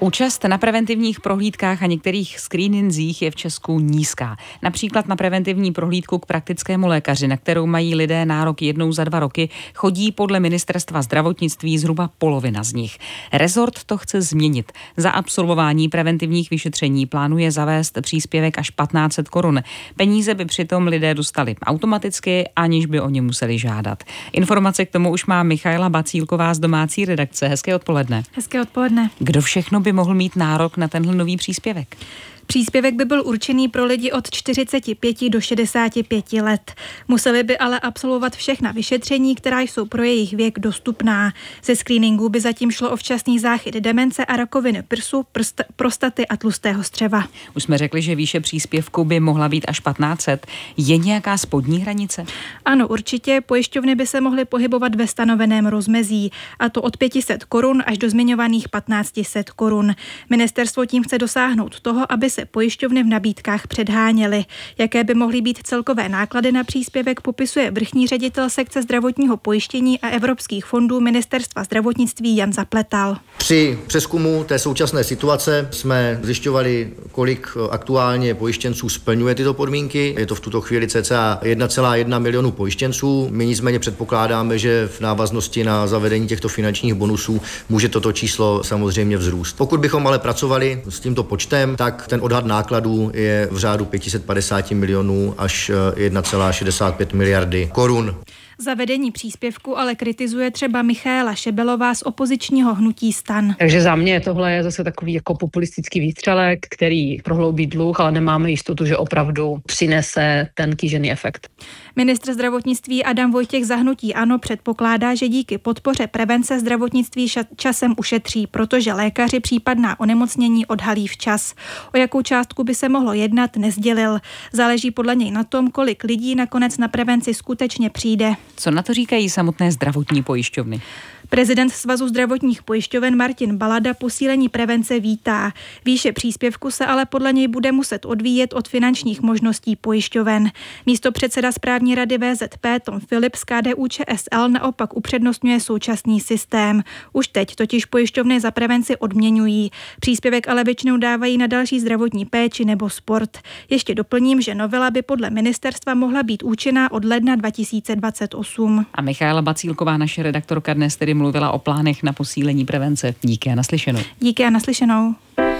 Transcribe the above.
Účast na preventivních prohlídkách a některých screeningzích je v Česku nízká. Například na preventivní prohlídku k praktickému lékaři, na kterou mají lidé nárok jednou za 2 roky, chodí podle ministerstva zdravotnictví zhruba polovina z nich. Rezort to chce změnit. Za absolvování preventivních vyšetření plánuje zavést příspěvek až 1500 korun. Peníze by přitom lidé dostali automaticky, aniž by o ně museli žádat. Informace k tomu už má Michaela Bacílková z domácí redakce. Hezké odpoledne. Hezké odpoledne. Kdo všechno by mohl mít nárok na tenhle nový příspěvek? Příspěvek by byl určený pro lidi od 45 do 65 let. Museli by ale absolvovat všechna vyšetření, která jsou pro jejich věk dostupná. Ze screeningu by zatím šlo o včasný záchyt demence a rakoviny prsu, prostaty a tlustého střeva. Už jsme řekli, že výše příspěvku by mohla být až 1500. Je nějaká spodní hranice? Ano, určitě. Pojišťovny by se mohly pohybovat ve stanoveném rozmezí, a to od 500 korun až do zmiňovaných 1500 korun. Ministerstvo tím chce dosáhnout toho, aby se pojišťovny v nabídkách předháněly. Jaké by mohly být celkové náklady na příspěvek, popisuje vrchní ředitel sekce zdravotního pojištění a evropských fondů Ministerstva zdravotnictví Jan Zapletal. Při přezkumu té současné situace jsme zjišťovali, kolik aktuálně pojištěnců splňuje tyto podmínky. Je to v tuto chvíli cca 1,1 milionu pojištěnců. My nicméně předpokládáme, že v návaznosti na zavedení těchto finančních bonusů může toto číslo samozřejmě vzrůst. Pokud bychom ale pracovali s tímto počtem, tak ten odhad nákladů je v řádu 550 milionů až 1,65 miliardy korun. Zavedení příspěvku ale kritizuje třeba Michaela Šebelová z opozičního hnutí STAN. Takže za mě tohle je zase takový jako populistický výstřelek, který prohloubí dluh, ale nemáme jistotu, že opravdu přinese ten kýžený efekt. Ministr zdravotnictví Adam Vojtěch za hnutí ANO předpokládá, že díky podpoře prevence zdravotnictví časem ušetří, protože lékaři případná onemocnění odhalí včas. O jakou částku by se mohlo jednat, nesdělil. Záleží podle něj na tom, kolik lidí nakonec na prevenci skutečně přijde. Co na to říkají samotné zdravotní pojišťovny? Prezident Svazu zdravotních pojišťoven Martin Balada posílení prevence vítá. Výše příspěvku se ale podle něj bude muset odvíjet od finančních možností pojišťoven. Místopředseda správní rady VZP Tom Filip z KDU-ČSL naopak upřednostňuje současný systém. Už teď totiž pojišťovny za prevenci odměňují. Příspěvek ale většinou dávají na další zdravotní péči nebo sport. Ještě doplním, že novela by podle ministerstva mohla být účinná od ledna 2028. A Michaela Bacílková, naše redaktorka, dnes tedy mluvila o plánech na posílení prevence. Díky a naslyšenou. Díky a naslyšenou.